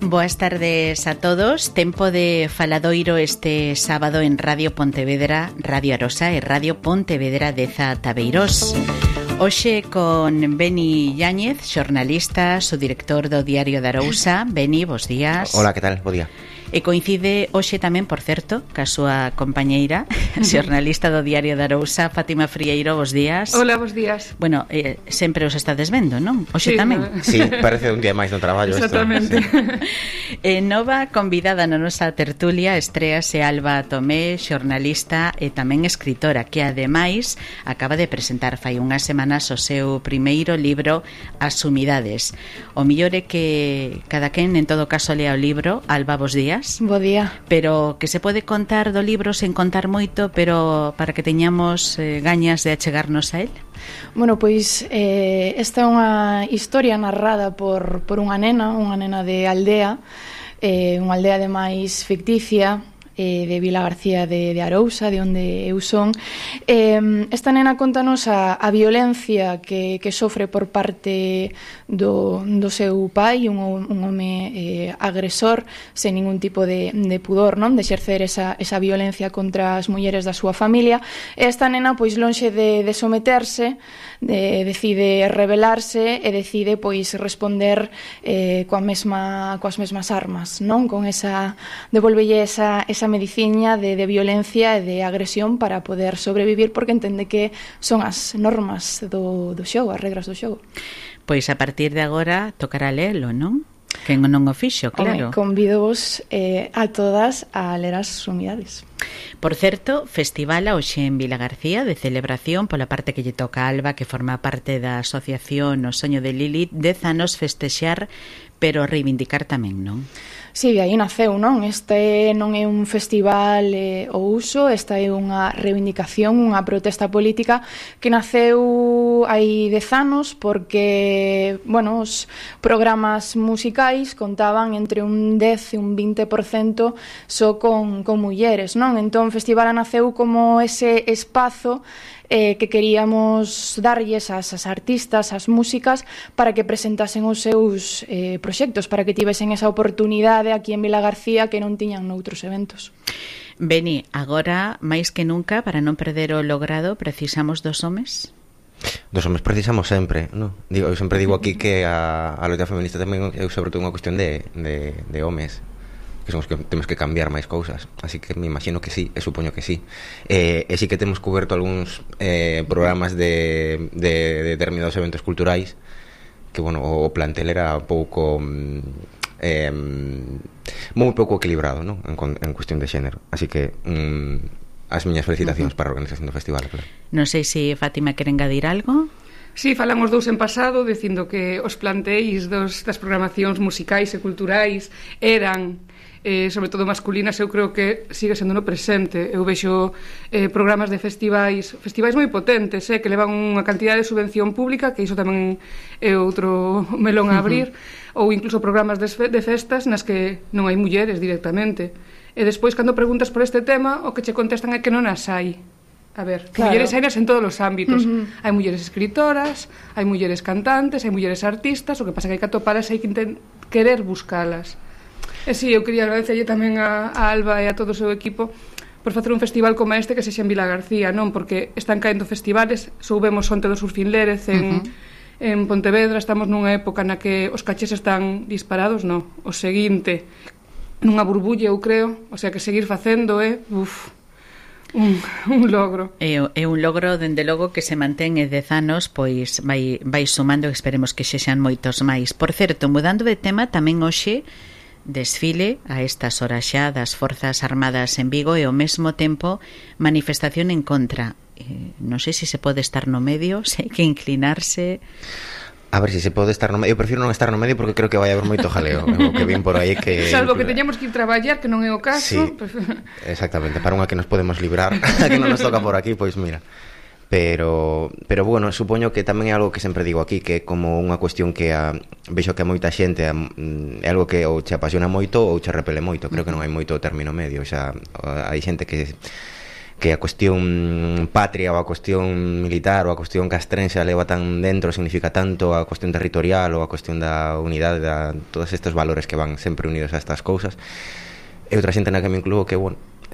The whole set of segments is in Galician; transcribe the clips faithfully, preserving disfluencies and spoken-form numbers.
Boas tardes a todos. Tempo de faladoiro este sábado en Radio Pontevedra, Radio Arosa e Radio Pontevedra Deza Tabeirós. Hoxe con Beni Yáñez, xornalista, subdirector do Diario da Arousa. Beni, bos días. Hola, que tal? Bo día. E coincide hoxe tamén, por certo, ca súa compañeira, xornalista do Diario da Arousa, Fátima Frieiro, bos días. Hola, bos días. Bueno, eh, sempre os estades vendo, non? Hoxe sí, tamén. Sí, parece un día máis no traballo. Exactamente. Esto, sí. eh, nova convidada na nosa tertulia estréase Alba Tomé, xornalista e tamén escritora, que ademais acaba de presentar fai unhas semanas o seu primeiro libro, As Humidades. O millor é que cada quen en todo caso lea o libro. Alba, bos días. Bo día. Pero que se pode contar do libro sen contar moito, pero para que teñamos eh, gañas de achegarnos a él. Bueno, pois eh, esta é unha historia narrada por, por unha nena, unha nena de aldea, eh, unha aldea ademais ficticia, eh, de Vila García de, de Arousa, de onde eu son. Eh, esta nena contanos a, a violencia que, que sofre por parte do, do seu pai, un, un home eh, agresor, sen ningún tipo de, de pudor, non? De exercer esa, esa violencia contra as mulleres da súa familia. E esta nena, pois, lonxe de, de someterse, de, decide rebelarse e decide, pois, responder eh, coa mesma, coas mesmas armas, non? Con esa, devolvelle esa, esa mediciña de, de violencia e de agresión para poder sobrevivir, porque entende que son as normas do, do xogo, as regras do xogo. Pois a partir de agora tocará lelo, non? Que non o fixo, claro. Home, convido-vos eh, a todas a ler As Humidades. Por certo, festival hoxe en Vila García de celebración pola parte que lle toca a Alba, que forma parte da asociación O Soño de Lilith, dez anos festexar, pero reivindicar tamén, non? Si, sí, aí naceu, non? Este non é un festival eh, o uso, esta é unha reivindicación, unha protesta política que naceu hai dez anos porque, bueno, os programas musicais contaban entre un dez e un vinte por cento só con, con mulleres, non? Entón, o festival naceu como ese espazo Eh, que queríamos darlles as, as artistas, as músicas, para que presentasen os seus eh, proxectos, para que tivesen esa oportunidade aquí en Vila García que non tiñan noutros eventos. Beni, agora, máis que nunca, para non perder o logrado, precisamos dos homes? Dos homes precisamos sempre, no? Digo, eu sempre digo aquí que a, a loita feminista tamén é sobre todo unha cuestión de, de, de homes, que son os que temos que cambiar máis cousas, así que me imagino que sí, e supoño que sí. Eh, e sí que temos coberto algúns eh, programas de, de, de determinados eventos culturais que, bueno, o plantel era pouco eh, moi pouco equilibrado, non? En, en cuestión de xénero, así que mm, as miñas felicitacións uh-huh. para a organización do festival, claro. Non sei se Fátima quere engadir algo. Sí, falamos dous en pasado dicindo que os planteis dos, das programacións musicais e culturais eran eh, sobre todo masculinas. Eu creo que sigue sendo no presente. Eu vexo eh, programas de festivais festivais moi potentes, eh, que levan unha cantidade de subvención pública, que iso tamén é outro melón a abrir, uh-huh. ou incluso programas de, de festas nas que non hai mulleres directamente, e despois cando preguntas por este tema o que che contestan é que non as hai. A ver, claro. Mulleres hainas en todos os ámbitos. Uh-huh. Hai mulleres escritoras, hai mulleres cantantes, hai mulleres artistas, o que pasa que hai que atopalas, hai que intent- querer buscalas. E si, eu quería agradecerlle tamén a, a Alba e a todo o seu equipo por facer un festival como este que sexa en Vila García, non? Porque están caendo festivales, soubemos onte do Surfín Lérez en, uh-huh. en Pontevedra, estamos nunha época na que os cachés están disparados, non? O seguinte, nunha burbulla, eu creo, o sea que seguir facendo é, uf, un, un logro. É, é un logro, dende logo, que se mantén e dez anos, pois vai, vai sumando, esperemos que xexan moitos máis. Por certo, mudando de tema, tamén hoxe desfile a estas horas xa das Forzas Armadas en Vigo e ao mesmo tempo manifestación en contra. Eh, non sei se se pode estar no medio, se hai que inclinarse. A ver se si se pode estar no medio. Eu prefiro non estar no medio porque creo que vai haber moito jaleo. O que ven por aí que salvo que teñamos que ir traballar, que non é o caso. Sí, exactamente, para unha que nos podemos librar, a que non nos toca por aquí, pois mira. Pero, pero bueno, supoño que tamén é algo que sempre digo aquí, que é como unha cuestión que a, vexo que a moita xente a, é algo que ou che apasiona moito ou che repele moito. Creo que non hai moito término medio. O sea, hai xente que que a cuestión patria ou a cuestión militar ou a cuestión castrense a leva tan dentro, significa tanto a cuestión territorial ou a cuestión da unidade, da, todos estes valores que van sempre unidos a estas cousas. E outra xente na que me incluo que, bueno,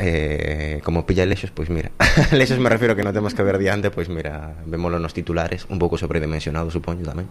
eh, como pilla lexos, pois mira, lexos me refiero que non temos que ver diante, pois mira, vémolo nos titulares, un pouco sobredimensionado, supoño, tamén,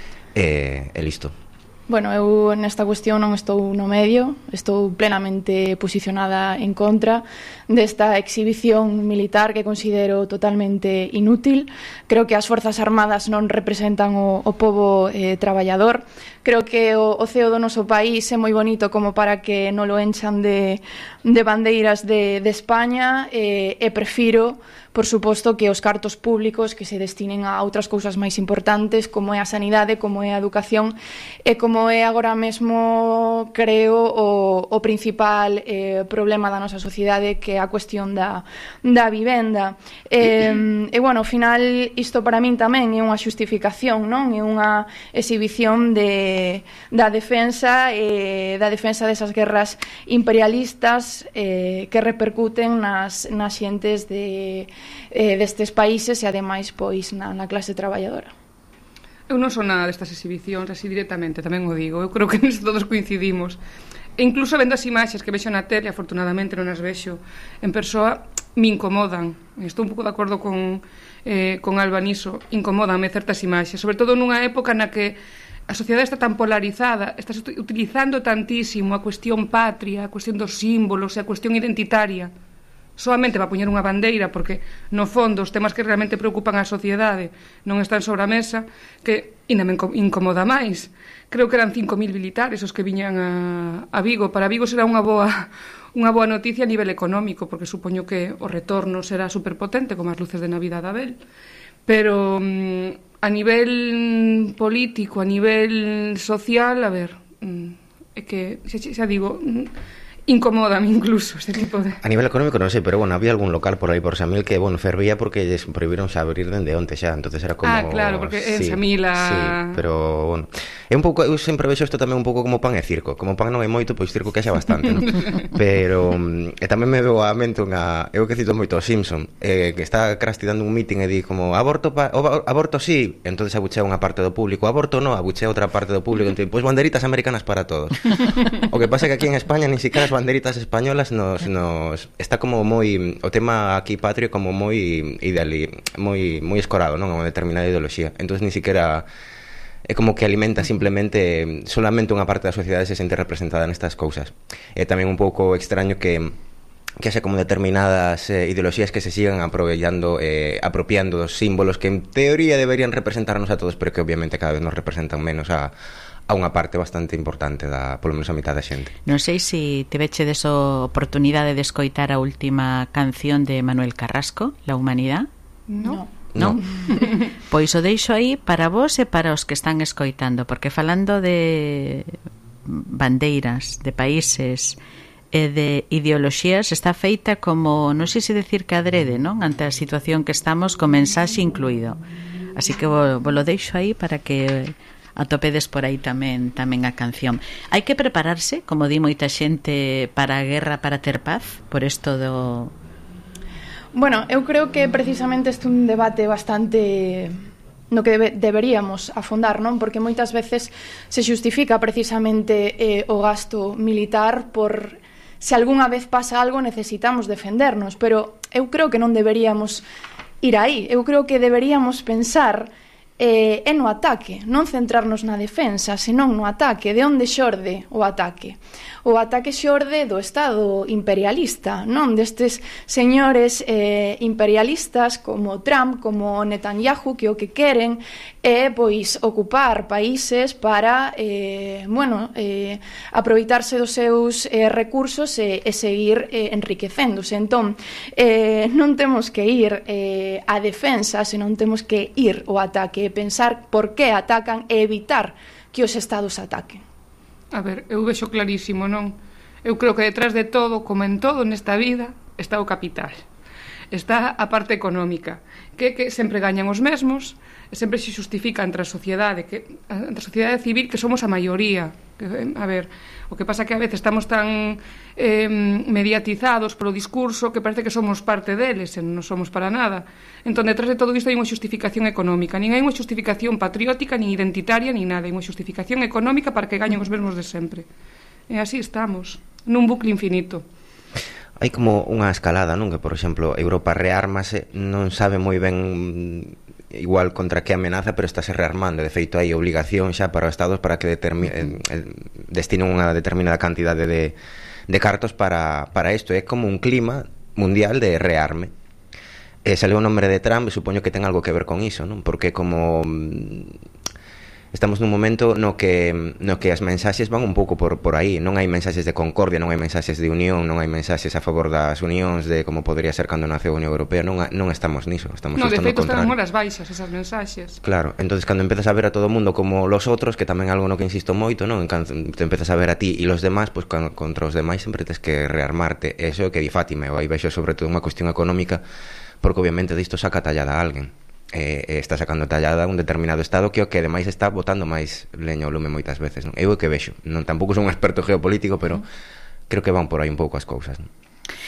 e, e listo. Bueno, eu nesta cuestión non estou no medio, estou plenamente posicionada en contra desta exhibición militar que considero totalmente inútil. Creo que as Forzas Armadas non representan o, o pobo eh, traballador. Creo que o, o ceo do noso país é moi bonito como para que non lo enchan de, de bandeiras de, de España eh, e prefiro, por suposto, que os cartos públicos que se destinen a outras cousas máis importantes, como é a sanidade, como é a educación e como é agora mesmo, creo, o, o principal eh, problema da nosa sociedade, que é a cuestión da, da vivenda. E, e, bueno, ao final, isto para min tamén é unha xustificación, non? É unha exhibición de, da defensa e da defensa desas guerras imperialistas eh, que repercuten nas, nas xentes de Eh, destes países e ademais pois na, na clase traballadora. Eu non son nada destas exhibicións así directamente, tamén o digo. Eu creo que nesto todos coincidimos. E incluso vendo as imaxes que vexo na tele, afortunadamente non as vexo en persoa, me incomodan. Estou un pouco de acordo con, eh, con Alba niso. Incomódanme certas imaxes, sobre todo nunha época na que a sociedade está tan polarizada, estás utilizando tantísimo a cuestión patria, a cuestión dos símbolos e a cuestión identitaria solamente para poñer unha bandeira, porque no fondo os temas que realmente preocupan a sociedade non están sobre a mesa, que ainda me incomoda máis. Creo que eran cinco mil militares os que viñan a, a Vigo. Para Vigo será unha boa unha boa noticia a nivel económico, porque supoño que o retorno será superpotente, como as luces de Navidad de Abel. Pero mm, a nivel político, a nivel social, a ver, mm, é que, xa, xa digo... Mm, incomódame incluso este tipo de... A nivel económico non sei, pero bueno, había algún local por aí por Samil que, bueno, fervía porque lles prohibiron xa abrir dende onte xa, entonces era como... Ah, claro, porque en sí, Samil a... Sí, pero, bueno, é un pouco, eu sempre vexo isto tamén un pouco como pan e circo, como pan non é moito, pois circo que xa bastante, non? Pero, e tamén me veo a mente unha, eu que cito moito o Simpson, eh, que está Krusty dando un meeting e di como, aborto, pa, o, aborto sí, entonces abuchea unha parte do público, aborto no, abuchea outra parte do público, entonces, pois banderitas americanas para todos. O que pasa é que aquí en España ni siquiera as banderitas españolas nos, nos está como moi o tema aquí patrio como moi ideali, moi moi escorado, non, a unha determinada ideoloxía. Entonces ni siquiera é como que alimenta simplemente solamente unha parte da sociedade se sente representada nestas cousas. É tamén un pouco extraño que que haxa como determinadas eh, ideoloxías que se sigan aprovechando, eh, apropiando dos símbolos que en teoría deberían representarnos a todos, pero que obviamente cada vez nos representan menos a a unha parte bastante importante da, polo menos a mitad da xente. Non sei se tevechedes a oportunidade de escoitar a última canción de Manuel Carrasco, La Humanidad. No. No. no. Pois o deixo aí para vos e para os que están escoitando, porque falando de bandeiras, de países e de ideoloxías, está feita como, non sei se decir que adrede, non? Ante a situación que estamos, con mensaxe incluído. Así que vos, vos lo deixo aí para que atopedes por aí tamén tamén a canción. Hai que prepararse, como di moita xente, para a guerra para ter paz, por isto do... Bueno, eu creo que precisamente este é un debate bastante no que debe, deberíamos afondar, non? Porque moitas veces se xustifica precisamente eh, o gasto militar por se algunha vez pasa algo necesitamos defendernos, pero eu creo que non deberíamos ir aí. Eu creo que deberíamos pensar eh, é no ataque, non centrarnos na defensa, senón no ataque. De onde xorde o ataque? O ataque xorde do Estado imperialista, non destes señores eh, imperialistas como Trump, como Netanyahu, que o que queren é pois ocupar países para eh, bueno, eh, aproveitarse dos seus eh, recursos e, e seguir eh, enriquecéndose. Entón, eh, non temos que ir eh, á defensa, senón temos que ir ao ataque, pensar por que atacan e evitar que os estados ataquen. A ver, eu vexo clarísimo, non? Eu creo que detrás de todo, como en todo nesta vida, está o capital. está a parte económica, que, que sempre gañan os mesmos, e sempre se xustifica entre a sociedade, que, entre a sociedade civil, que somos a maioría. Que, a ver, o que pasa que a veces estamos tan eh, mediatizados polo discurso que parece que somos parte deles, e non somos para nada. Entón, detrás de todo isto hai unha xustificación económica, nin hai unha xustificación patriótica, nin identitaria, nin nada, hai unha xustificación económica para que gañen os mesmos de sempre. E así estamos, nun bucle infinito. Hai como unha escalada, non? Que, por exemplo, Europa reármase, non sabe moi ben igual contra que amenaza, pero estáse rearmando. De feito, hai obligación xa para os estados para que determi- eh, destinen unha determinada cantidade de, de cartos para, para isto. É como un clima mundial de rearme. E sale o nombre de Trump e supoño que ten algo que ver con iso, non? Porque como estamos nun momento no que no que as mensaxes van un pouco por por aí, non hai mensaxes de concordia, non hai mensaxes de unión, non hai mensaxes a favor das unións de como podría ser cando nace a Unión Europea, non non estamos niso, estamos no, justo no contrario. No, de feito están contrario. horas baixas esas mensaxes. Claro, entonces cando empezas a ver a todo o mundo como los outros, que tamén é algo no que insisto moito, non? Cando te empezas a ver a ti e los demás, pois pues, contra os demais sempre tes que rearmarte. Eso é o que di Fátima, eu aí vexo sobre todo unha cuestión económica, porque obviamente disto saca tallada a alguén. E, e está sacando tallada un determinado estado que o que ademais está botando máis leña ao lume moitas veces, non? Eu o que vexo, non tampouco son un experto geopolítico, pero creo que van por aí un pouco as cousas, non?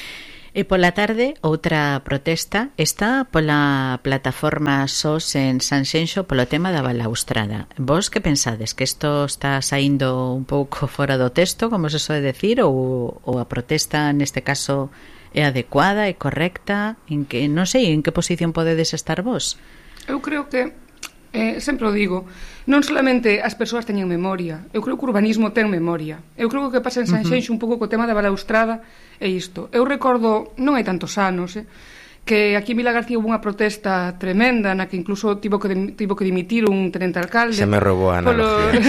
E pola tarde, outra protesta está pola plataforma S O S en Sanxenxo polo tema da balaustrada. Vos que pensades? Que isto está saindo un pouco fora do texto, como se soe decir, ou, ou a protesta neste caso é adecuada, é correcta? En que, non sei, en que posición podedes estar vos? Eu creo que, eh, sempre o digo, non solamente as persoas teñen memoria, eu creo que o urbanismo ten memoria. Eu creo que o que pasa en Sanxenxo uh-huh. un pouco co tema da balaustrada é isto. Eu recordo, non hai tantos anos, eh, que aquí en Vila García hubo unha protesta tremenda na que incluso tivo que, tivo que dimitir un tenente alcalde. Se me robou a analogía.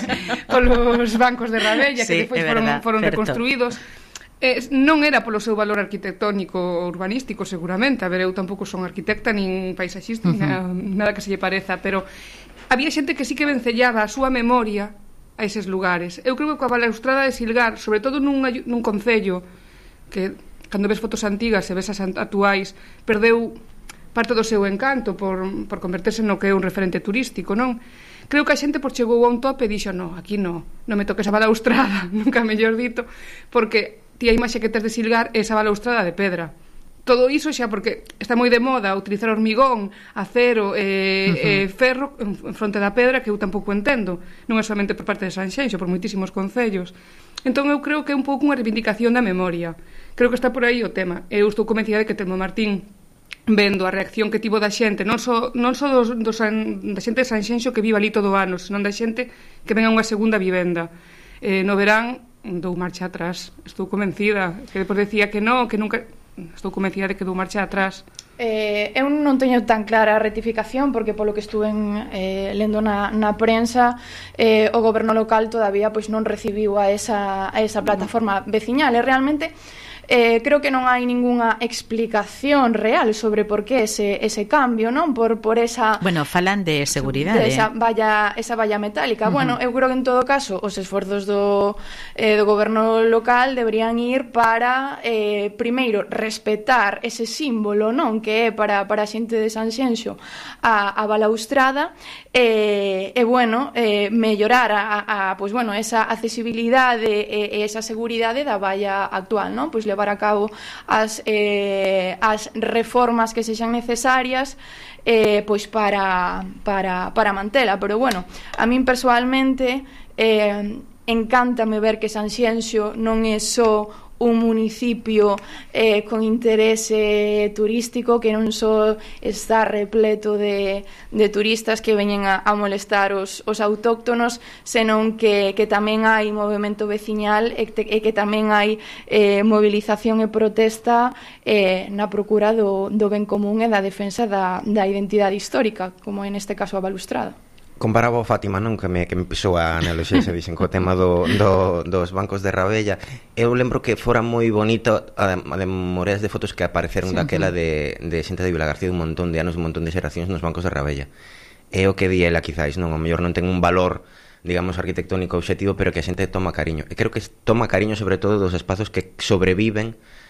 Polos, polos bancos de Rabella, sí, que depois foron, verdad, foron reconstruídos. Eh, non era polo seu valor arquitectónico urbanístico seguramente, a ver, eu tampouco son arquitecta nin paisaxista, uh-huh. nada, nada que se lle pareza, pero había xente que sí que vencellaba a súa memoria a eses lugares. Eu creo que coa balaustrada de Silgar, sobre todo nun, nun concello que cando ves fotos antigas e ves as actuais, perdeu parte do seu encanto por, por converterse no que é un referente turístico, non? Creo que a xente por chegou a un tope e dixo, no, aquí no, non me toques a balaustrada, nunca mellor dito, porque ti a imaxe que tes de Silgar é esa balaustrada de pedra. Todo iso xa porque está moi de moda utilizar hormigón, acero e uh-huh. eh, ferro en fronte da pedra, que eu tampouco entendo. Non é somente por parte de Sanxenxo, por moitísimos concellos. Entón eu creo que é un pouco unha reivindicación da memoria. Creo que está por aí o tema. Eu estou convencida de que Telmo Martín, vendo a reacción que tivo da xente, non só, non só dos, dos, da xente de Sanxenxo que vive ali todo o ano, senón da xente que ven a unha segunda vivenda. Eh, no verán dou marcha atrás, estou convencida, que depois decía que non, que nunca, estou convencida de que dou marcha atrás. Eh, eu non teño tan clara a rectificación porque polo que estuve eh, lendo na, na prensa eh, o goberno local todavía pois non recibiu a esa, a esa plataforma veciñal e realmente Eh, creo que non hai ningunha explicación real sobre por que ese, ese cambio, non? Por, por esa... Bueno, falan de seguridade. De esa valla, esa valla metálica. Uh-huh. Bueno, eu creo que en todo caso os esforzos do, eh, do goberno local deberían ir para, eh, primeiro, respetar ese símbolo, non? Que é para, para a xente de Sanxenxo a, a balaustrada e, e bueno, eh, mellorar a, a, pues, bueno, esa accesibilidade e, e esa seguridade da valla actual, non? Pois levar a cabo as, eh, as reformas que sexan necesarias eh, pois para, para, para mantela, pero bueno, a min persoalmente eh, encántame ver que Sanxenxo non é só un municipio eh, con interese turístico, que non só está repleto de, de turistas que veñen a, a molestar os, os autóctonos, senón que, que tamén hai movimento veciñal e, te, e que tamén hai eh, movilización e protesta eh, na procura do, do ben común e da defensa da, da identidade histórica, como en este caso a balaustrada. Comparaba o Fátima, non? Que me, que me pisou a analoxía, se dixen, co tema do, do, dos bancos de Rabella. Eu lembro que fora moi bonito a, a de moreas de fotos que apareceron sí, daquela de, de xente de Vilagarcía un montón de anos, un montón de xeracións nos bancos de Rabella. É o que di ela, quizáis, non? O mellor non ten un valor, digamos, arquitectónico objetivo, pero que a xente toma cariño. E creo que toma cariño sobre todo dos espazos que sobreviven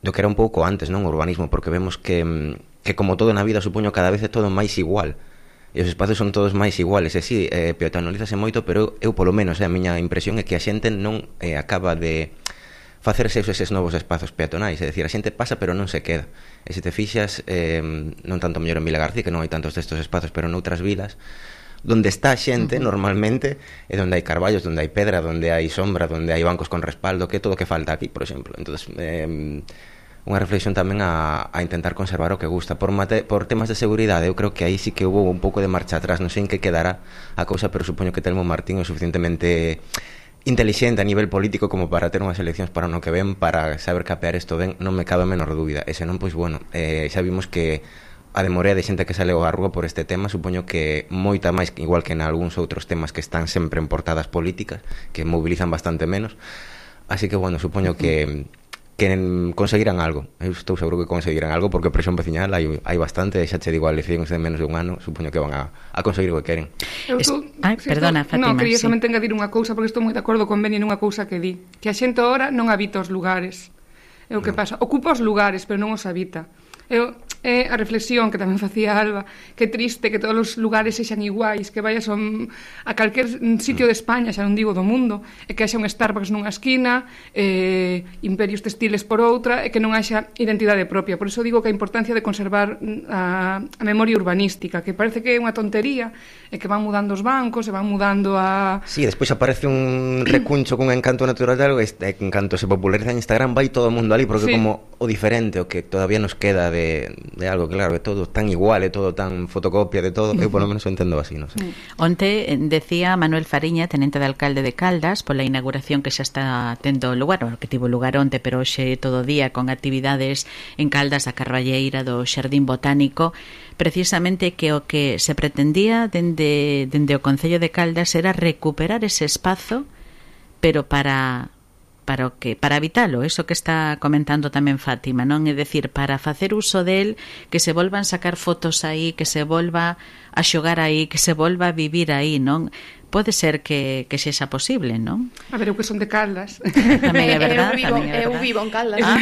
do que era un pouco antes, non, o urbanismo, porque vemos que, que como todo na vida, supoño, cada vez é todo máis igual. E os espacios son todos máis iguales, e si, eh, peatonalízase moito, pero eu, polo menos, eh, a miña impresión é que a xente non eh, acaba de facerse eses novos espazos peatonais, é dicir, a xente pasa pero non se queda. E se te fixas, eh, non tanto mellor en Vila García, que non hai tantos destos espacios, pero noutras vilas, donde está a xente, uh-huh. normalmente, é donde hai carballos, donde hai pedra, donde hai sombra, donde hai bancos con respaldo, que é todo o que falta aquí, por exemplo. Entonces, eh, unha reflexión tamén a, a intentar conservar o que gusta. Por, mate, por temas de seguridade, eu creo que aí sí que hubo un pouco de marcha atrás, non sei en que quedará a cousa, pero supoño que Telmo Martín é suficientemente intelixente a nivel político como para ter unhas eleccións para o no que ven, para saber capear isto ben, non me cabe a menor dúbida. E senón, pois, bueno, eh, xa vimos que a demorea de xente que sale ao rúa por este tema, supoño que moita máis, igual que en algúns outros temas que están sempre en portadas políticas, que mobilizan bastante menos. Así que, bueno, supoño que que conseguirán algo. Eu estou seguro que conseguirán algo, porque presión veciñal hai, hai bastante, xa che digo, a eleccións de menos de un ano, supoño que van a, a conseguir o que queren. Eu tú, Ai, si perdona, estou, Fátima. Non, quería sí. somente engadir unha cousa, porque estou moi de acordo con Beni nunha cousa que di, que a xente ahora non habita os lugares. É o que no. pasa, ocupa os lugares, pero non os habita. Eu, é a reflexión que tamén facía Alba, que triste que todos os lugares sexan iguais, que vayas a, a calquer sitio de España, xa non digo do mundo, e que haxa un Starbucks nunha esquina, eh, imperios textiles por outra, e que non haxa identidade propia. Por iso digo que a importancia de conservar a, a memoria urbanística, que parece que é unha tontería, e que van mudando os bancos, e van mudando a... Sí, despois aparece un recuncho con encanto natural de algo, e en canto se populariza en Instagram vai todo o mundo ali, porque sí. como o diferente, o que todavía nos queda de, de algo, claro, é todo tan igual, é todo tan fotocopia de todo, eu polo menos o entendo así, non sei. Onte decía Manuel Fariña, tenente de alcalde de Caldas, pola inauguración que xa está tendo lugar, o que tivo lugar onte, pero hoxe todo o día con actividades en Caldas, a Carballeira, do Xardín Botánico, precisamente que o que se pretendía dende, dende o Concello de Caldas era recuperar ese espazo, pero para... para o que para habitalo, eso que está comentando tamén Fátima, non? É dicir, para facer uso del, que se volvan sacar fotos aí, que se volva a xogar aí, que se volva a vivir aí, non? Pode ser que, que sexa posible, non? A ver, eu que son de Caldas. Tamén é verdad, eu vivo, tamén é verdad. Eu vivo en Caldas. Ah.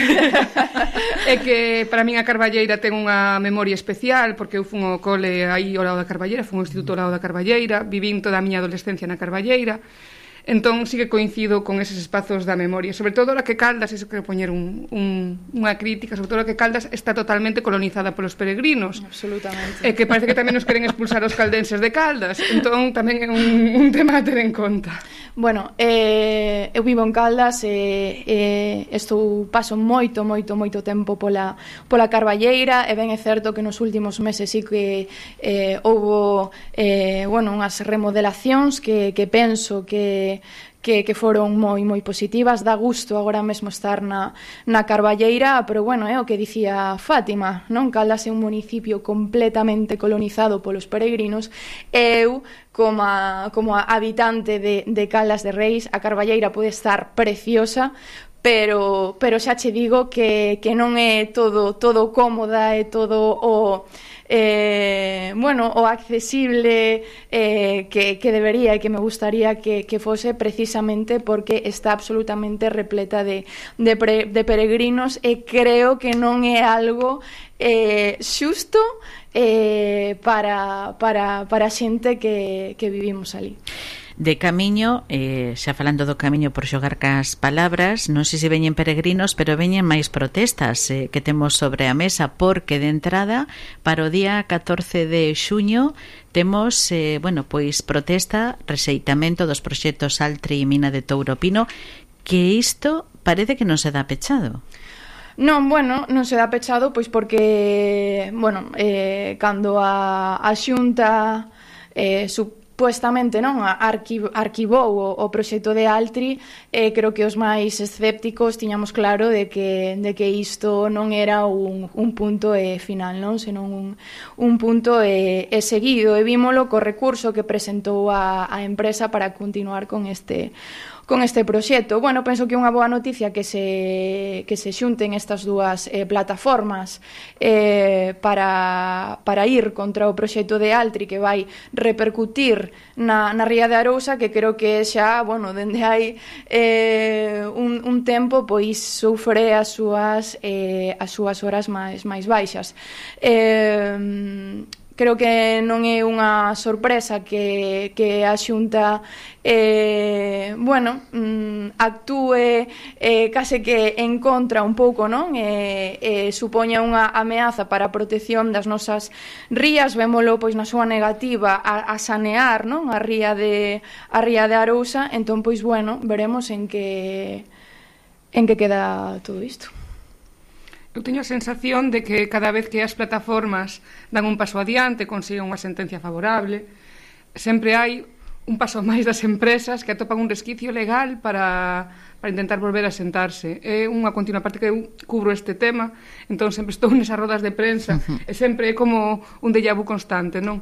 É que para min a Carballeira ten unha memoria especial, porque eu fun ao cole aí ao lado da Carballeira, fun ao instituto ao lado da Carballeira, vivín toda a miña adolescencia na Carballeira. Entón, sí que coincido con eses espazos da memoria. Sobre todo a que Caldas, iso quero poñer un, un, unha crítica, sobre todo a que Caldas está totalmente colonizada polos peregrinos. Absolutamente. E que parece que tamén nos queren expulsar os caldenses de Caldas. Entón, tamén é un, un tema a ter en conta. Bueno, eh, eu vivo en Caldas e eh, estou paso moito, moito, moito tempo pola, pola Carballeira, e ben é certo que nos últimos meses sí que eh, houbo eh, bueno, unhas remodelacións que, que penso que Que, que foron moi moi positivas. Dá gusto agora mesmo estar na, na Carballeira, pero bueno, é o que dicía Fátima, non? Caldas é un municipio completamente colonizado polos peregrinos. Eu, como, a, como a habitante de, de Caldas de Reis, a Carballeira pode estar preciosa, pero, pero xa che digo que, que non é todo, todo cómoda, é todo o... Eh, bueno, o accesible eh, que, que debería e que me gustaría que, que fose, precisamente porque está absolutamente repleta de, de, pre, de peregrinos, e creo que non é algo eh, xusto eh, para, para, para a xente que, que vivimos ali. De camiño, eh, xa falando do camiño por xogar cas palabras, non sei se veñen peregrinos, pero veñen máis protestas eh, que temos sobre a mesa, porque de entrada para o día catorce de xuño temos, eh, bueno, pois protesta, rexeitamento dos proxectos Altri e Mina de Touro Pino, que isto parece que non se dá pechado. Non, bueno, non se dá pechado, pois porque, bueno, eh, cando a, a Xunta eh, su supuestamente non arquiv- arquivou o, o proxecto de Altri, eh, creo que os máis escépticos tiñamos claro de que, de que isto non era un, un punto eh, final, non, senón un, un punto eh, eh, seguido, e vímolo co recurso que presentou a, a empresa para continuar con este con este proxecto. Bueno, penso que é unha boa noticia que se, que se xunten estas dúas eh, plataformas eh, para, para ir contra o proxecto de Altri, que vai repercutir vivir na, na ría de Arousa, que creo que xa, bueno, dende hai eh, un, un tempo, pois sufre as súas eh, as súas horas máis máis baixas. Eh, creo que non é unha sorpresa que, que a Xunta eh, bueno, mm, actúe eh, case que en contra un pouco, non? E, eh, supoña unha ameaza para a protección das nosas rías, vémolo pois na súa negativa a, a sanear, non? A ría de a ría de Arousa, entón pois bueno, veremos en que en que queda todo isto. Eu teño a sensación de que cada vez que as plataformas dan un paso adiante, consiguen unha sentencia favorable, sempre hai un paso máis das empresas que atopan un resquicio legal para, para intentar volver a sentarse. É unha continua parte que eu cubro este tema, entón sempre estou nesas rodas de prensa, e sempre é como un déjà vu constante, non?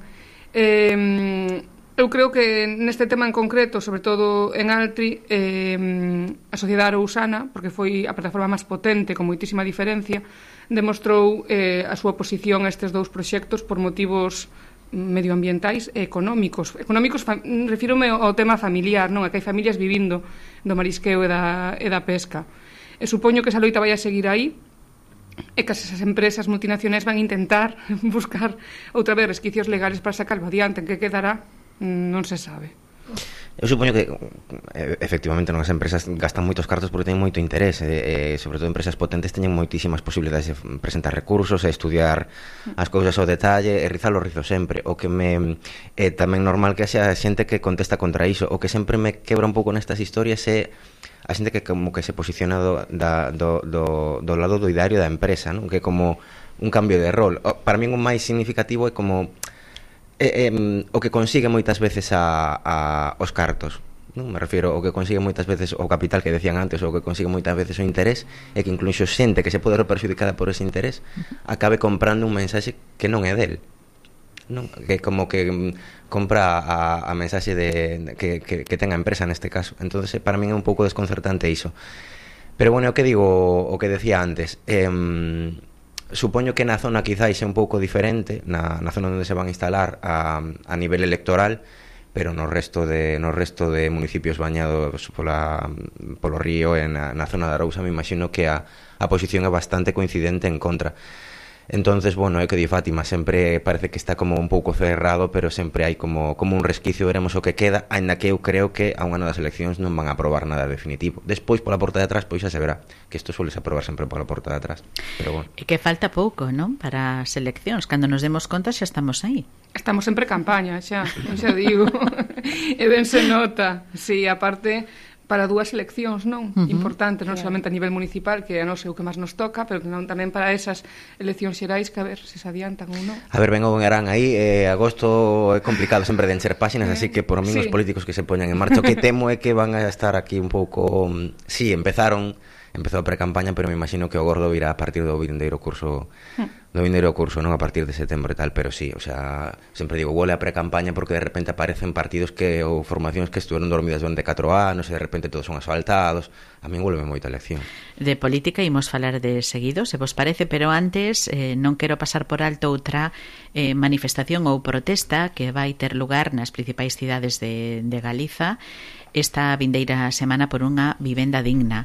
Eh, eu creo que neste tema en concreto, sobre todo en Altri, eh, a sociedade arousana, porque foi a plataforma máis potente, con moitísima diferencia, demostrou eh, a súa oposición a estes dous proxectos por motivos medioambientais e económicos. Económicos, refírome ao tema familiar, non? A que hai familias vivindo do marisqueo e da, e da pesca. E supoño que esa loita vai a seguir aí, e que esas empresas multinacionais van a intentar buscar outra vez resquicios legales para sacarlo adiante. En que quedará non se sabe. Eu supoño que efectivamente non, as empresas gastan moitos cartos porque teñen moito interés, e, e sobre todo empresas potentes teñen moitísimas posibilidades de presentar recursos e estudiar as cousas ao detalle e rizar o rizo sempre. O que me é tamén normal que xa xente que contesta contra iso. O que sempre me quebra un pouco nestas historias é a xente que como que se posiciona do, da, do, do, do lado do ideario da empresa, non? Que é como un cambio de rol. Para mí o máis significativo é como Eh, eh, o que consigue moitas veces a, a, os cartos, non? Me refiero o que consigue moitas veces o capital que decían antes, o que consigue moitas veces o interés, e que incluso xente que se pode ver perxudicada por ese interés acabe comprando un mensaxe que non é del, non? Que como que um, compra a, a mensaxe de, que, que, que ten a empresa neste caso. Entonces para min é un pouco desconcertante iso. Pero bueno, o que digo, o que decía antes, eh, supoño que na zona quizáis é un pouco diferente, na, na zona onde se van a instalar a, a nivel electoral, pero no resto de no resto de municipios bañados pola, polo río e na, na zona de Arousa me imagino que a, a posición é bastante coincidente en contra. Entonces, bueno, é que di Fátima, sempre parece que está como un pouco cerrado, pero sempre hai como, como un resquicio, veremos o que queda, aínda que eu creo que a un ano das eleccións non van a aprobar nada definitivo. Despois, pola porta de atrás, pois xa se verá, que isto suele se aprobar sempre pola porta de atrás. Pero bueno. E que falta pouco, non? Para as eleccións, cando nos demos conta xa estamos aí. Estamos sempre campaña, xa, xa digo. E ben se nota, si, sí, aparte para dúas eleccións, non? Uh-huh. Importantes, non claro. Solamente a nivel municipal, que a non sei o que máis nos toca, pero non tamén para esas eleccións xerais, que a ver se se adiantan ou non. A ver, vengo en Arán aí, eh, agosto é complicado sempre de encher páxinas, eh, así que por mí sí. Os políticos que se poñan en marcha, o que temo é que van a estar aquí un pouco... Sí, empezaron, empezou a pre-campaña, pero me imagino que o gordo virá a partir do vindeiro curso... Uh-huh. do vindeiro curso, non a partir de setembro e tal, pero sí, o sea, sempre digo, huele a pre-campaña porque de repente aparecen partidos que ou formacións que estuveron dormidas durante catro anos e de repente todos son asfaltados. A min vuelve moita elección. De política imos falar de seguido, se vos parece, pero antes eh, non quero pasar por alto outra eh, manifestación ou protesta que vai ter lugar nas principais cidades de, de Galiza esta vindeira semana por unha vivenda digna.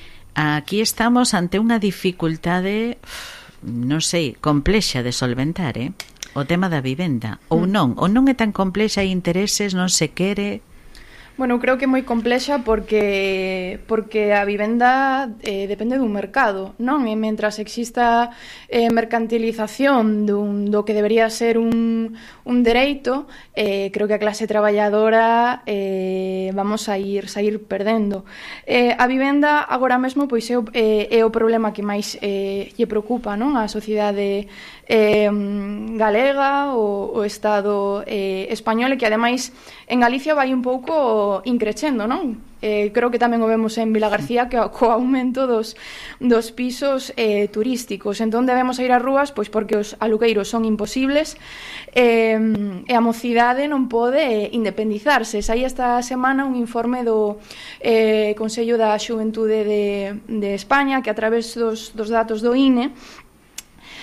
Aquí estamos ante unha dificultade... non sei, complexa de solventar, eh? O tema da vivenda, ou non, ou non é tan complexa, hai intereses, non se quere... Bueno, creo que é moi complexa porque porque a vivenda eh, depende dun mercado, non? E mentras exista eh, mercantilización dun, do que debería ser un, un dereito, eh, creo que a clase traballadora eh, vamos a ir, a ir perdendo. Eh, a vivenda agora mesmo pois é o, eh, é o problema que máis eh, lle preocupa, non? A sociedade eh, galega, o, o Estado eh, español, e que ademais en Galicia vai un pouco increcendo, non? Eh, creo que tamén o vemos en Vilagarcía, que co aumento dos, dos pisos eh, turísticos. Entón debemos ir ás rúas pois porque os alugueiros son imposibles eh, e a mocidade non pode independizarse. Saí esta semana un informe do eh, Consello da Xuventude de, de España, que a través dos, dos datos do I N E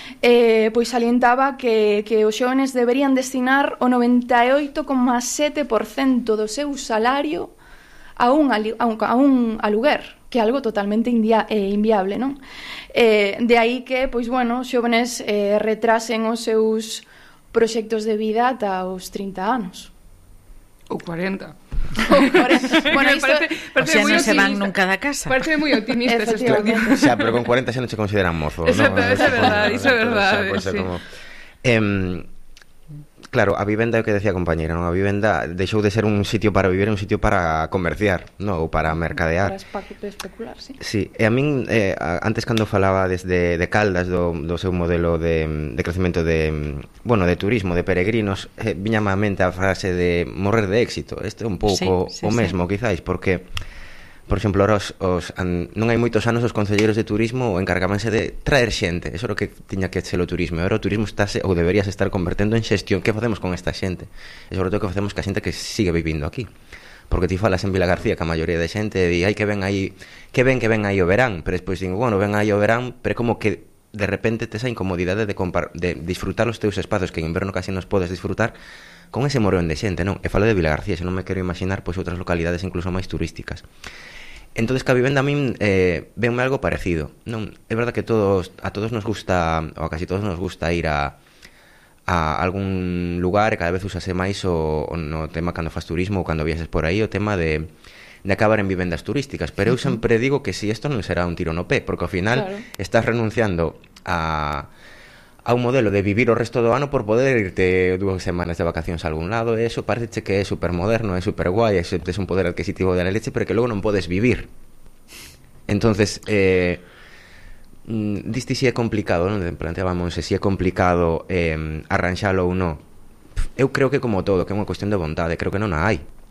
eh, pois salientaba que, que os xóvenes deberían destinar o noventa e oito coma sete por cento do seu salario a un, a un, a un aluguer, que é algo totalmente india, eh, inviable, non? Eh, de aí que, pois, bueno, os xóvenes eh, retrasen os seus proxectos de vida ata os trinta anos. Ou cuarenta. Bueno, isto... parece, parece o sea, non se van optimista. nunca da casa. Parece moi optimista ese estudio. O sea, pero con cuarenta xa non se consideran mozo, ¿no? Exacto, eso é verdade, iso é verdade, sí. Como... Eh, claro, a vivenda é o que decía a compañera, non? A vivenda deixou de ser un sitio para vivir, un sitio para comerciar, non? Ou para mercadear. Para especular, sí. Sí, e a min, eh, antes cando falaba desde de Caldas do, do seu modelo de, de crecemento de, bueno, de turismo, de peregrinos, eh, viñame á mente a frase de morrer de éxito. Este é un pouco sí, sí, o mesmo, sí. Quizáis, porque por exemplo, os, os, an, non hai moitos anos os concelleiros de turismo encargábanse de traer xente, eso é o que tiña que ser o turismo, e agora o turismo estáse, ou deberías estar convertendo en xestión. Que facemos con esta xente? E sobre todo que facemos ca xente que sigue vivindo aquí, porque ti falas en Vila García que a maioría de xente di, ai, que ven aí, que ven que ven aí o verán, pero despois digo, bueno, ven aí o verán, pero como que de repente tes a incomodidade de, compar, de disfrutar os teus espazos que en inverno casi nos podes disfrutar con ese moreón de xente, non? E falo de Vila García, se non me quero imaginar pois outras localidades incluso máis turísticas. Entonces, que a vivenda a min eh, venme algo parecido, non? É verdad que todos, a todos nos gusta, ou a casi todos nos gusta ir a, a algún lugar, e cada vez usase máis o, o no tema cando fas turismo ou cando viaxes por aí, o tema de, de acabar en vivendas turísticas. Pero eu sempre digo que si isto non será un tiro no pé, porque ao final claro. Estás renunciando a... a un modelo de vivir o resto do ano por poder irte dúas semanas de vacacións a algún lado, e eso parece que é supermoderno, é super guai, é un poder adquisitivo de la leche, pero que logo non podes vivir. Entonces, eh, diste si é complicado, non? Planteábamos se si é complicado eh, arranxalo ou non. Eu creo que como todo, que é unha cuestión de vontade, creo que non a hai.